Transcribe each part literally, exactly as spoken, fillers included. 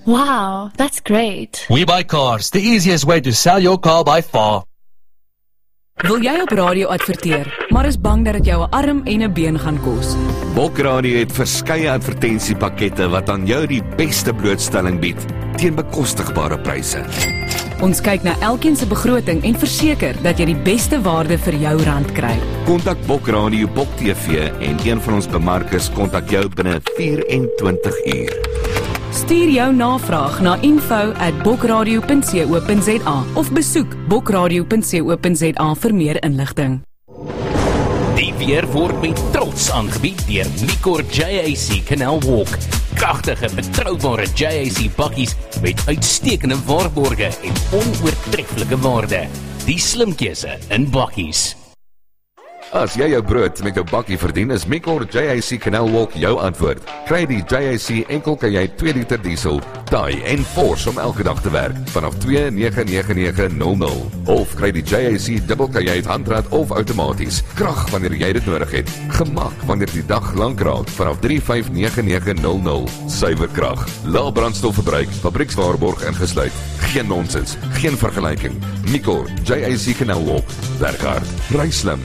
Wow, that's great. We Buy Cars, the easiest way to sell your car by far. Wil jy op radio adverteer, maar is bang dat dit jou 'n arm en 'n been gaan kos? Bok Radio het verskeie advertensiepakkette wat aan jou die beste blootstelling bied, teen bekostigbare pryse. Ons kyk na elkeen se begroting en verseker dat jy die beste waarde vir jou rand kry. Kontak Bok Radio, Bok T V en een van ons bemarkers kontak jou binne vyf en twintig uur. Stuur jou navraag na info at bokradio punt co punt za of besoek bokradio punt co punt za vir meer inligting. Die weer word met trots aangebied deur Micor J A C Canal Walk. Kragtige, betroubare J A C bakkies met uitstekende waarborge en onoortreffelike waarde. Die slim keuse in bakkies. As jy jou brood met jou bakkie verdien, is Micor J A C Canal Walk jou antwoord. Kry die J A C enkel kan jy twee liter diesel, taai en force om elke dag te werk, vanaf twee nege nege nege nul nul. Of kry die J A C dubbel kajuit handrat of outomaties. Krag wanneer jy dit nodig het. Gemak wanneer die dag lank raak, vanaf drie vyf nege nege nul nul. Suiwer krag, lae brandstofverbruik, fabriekswaarborg ingesluit. Geen nonsens, geen vergelyking. Micor J A C Canal Walk. Werk hard, ry slim.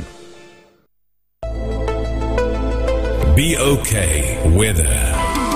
Be okay weather.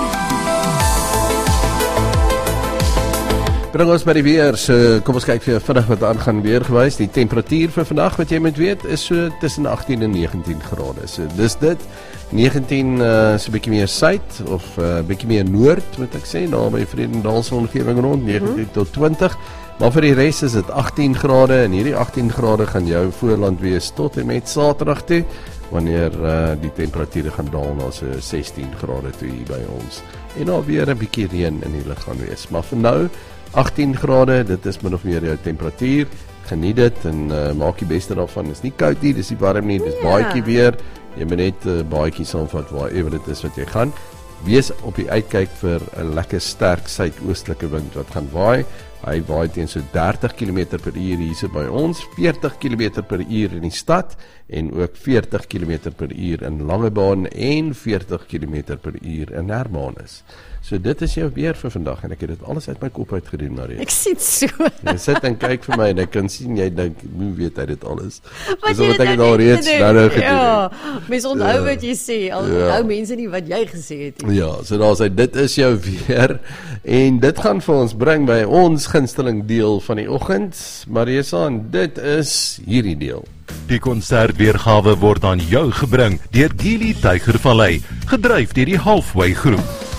Bring ons by die weer, so kom ons kyk vir vinnig wat aangaan weer gewys. Die temperatuur vir vandag wat jy moet weet is so tussen agttien en negentien grade. So dis dit, negentien uh, so 'n bietjie meer suid of 'n uh, bietjie meer noord moet ek sê, daar by Vredendal se omgewing rond negentien tot twintig. Maar vir die res is dit agttien grade en hierdie agttien grade gaan jou voorland wees tot en met Saterdag toe, wanneer uh, die temperature gaan daal na so sestien grade toe hier by ons. En dan weer 'n bietjie reën in die lug gaan wees. Maar vir nou agttien grade, dit is min of meer jou temperatuur. Geniet dit en uh, maak die beste daarvan. Dis nie koud nie, dis nie warm nie, dis yeah. baadjie weer. Jy moet net 'n uh, baadjie saamvat waar ewer dit is wat jy gaan. Wees op die uitkyk vir 'n lekker sterk suidoostelike wind wat gaan waai. Hy waai teen so dertig kilometer per uur hier by ons, veertig kilometer per uur in die stad en ook veertig kilometer per uur in Langebaan en veertig kilometer per uur in Hermanus. So dit is jou weer vir vandag en ek het dit alles uit my kop uit gedoen, Marie. Ek sit so. Jy sit en kyk vir my en ek kan sien jy dink, hoe weet hy dit alles? Wat so jy wat ek dit al reeds nou nou gedoen. Ja, mens onthou ja. wat jy sê, al ja. onthou mense nie wat jy gesê het nie. Ja, so daar sê dit is jou weer en dit gaan vir ons bring by ons gunsteling deel van die oggend, Marisa, en dit is hierdie deel. Die konsertweergawe word aan jou gebring deur Gili Tygervallei, gedryf deur die Halfway Groep.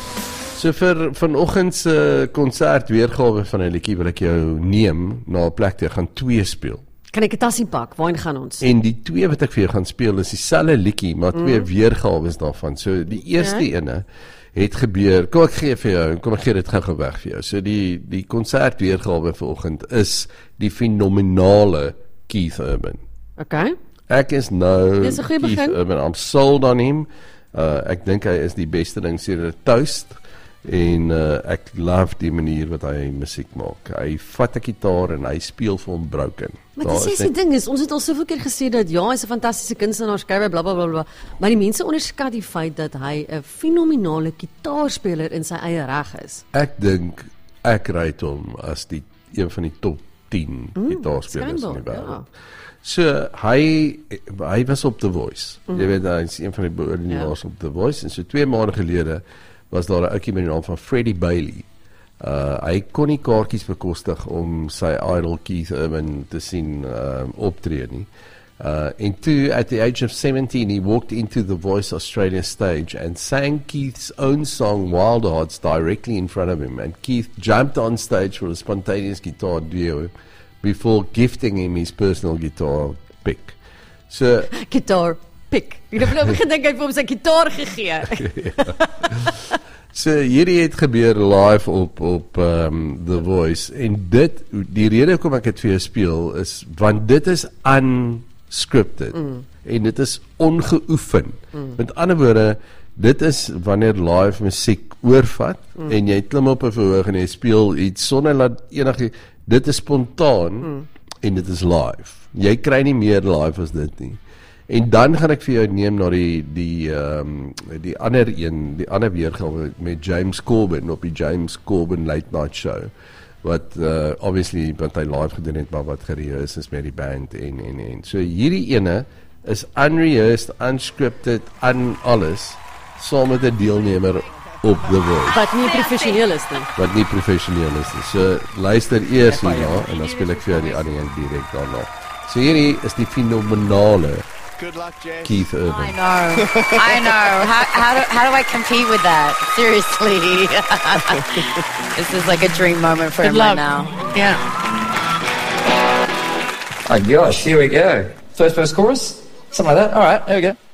So vir vanoggend se konsertweergawe van 'n liedjie wil ek jou neem na 'n plek toe gaan twee speel. Kan ek 'n tassie pak? Waarheen gaan ons? En die twee wat ek vir jou gaan speel is dieselfde liedjie, maar twee mm. weergawe daarvan. So die eerste ja. ene het gebeur. Kom ek gee vir jou, kom ek gee dit gou-gou weg vir jou. So die die konsertweergawe vanoggend is die fenominale Keith Urban. Okay. Ek is nou Dis 'n goeie Keith begin. Urban. I'm sold on him. Uh, ek dink hy is die beste ding sedert Toast. En uh, ek love die manier wat hy musiek maak. Hy vat 'n gitaar en hy speel vir hom broken. Maar dis is die ding is, ons het al soveel keer gesê dat ja, hy's 'n fantastiese kunstenaar, skrywer, bla bla bla bla. Maar die mense onderskat die feit dat hy 'n fenominale gitaarspeler in sy eie reg is. Ek dink ek ry hom as die een van die top tien mm, gitaarspelers in die wêreld. Ja. So hy hy was op The Voice. Mm. Jy weet hy is een van die beoordelaars ja. op The Voice en so twee maande gelede was daar 'n ouetjie met die naam van Freddie Bailey. Uh, hy kon nie kaartjies bekostig om sy idol Keith Urban te sien uh, optree nie. Uh, and two, at the age of seventeen, he walked into the Voice Australia stage and sang Keith's own song Wild Hearts directly in front of him. And Keith jumped on stage for a spontaneous guitar duo before gifting him his personal guitar pick. So, guitar pick. Ek het nou gedink hy het vir hom sy gitaar gegee. So hierdie het gebeur live op op um, The Voice en dit die rede hoekom ek dit vir jou speel is want dit is unscripted mm. en dit is ongeoefen. Mm. Met ander woorde, dit is wanneer live musiek oorvat mm. en jy klim op 'n verhoog en jy speel iets sonder dat enige dit is spontaan mm. en dit is live. Jy kry nie meer live as dit nie. En dan gaan ek vir jou neem na die die ehm um, die ander een, die ander weergawe met James Corbin op die James Corbin Late Night Show. Wat uh, obviously wat hy live gedoen het, maar wat gerehearse is met die band en en en. So hierdie ene is unrehearsed, unscripted, un alles, saam met 'n deelnemer op The Voice. Wat nie professioneel is nie. Wat nie professioneel is nie. So luister eers hierna en dan speel ek vir jou die ander een direk daarna. So hierdie is die fenomenale Good luck, Jay. Keith Urban. I know. I know. How, how, do, how do I compete with that? Seriously. This is like a dream moment for Good him luck. right now. Yeah. Oh gosh, here we go. First verse, chorus? Something like that? Alright, there we go.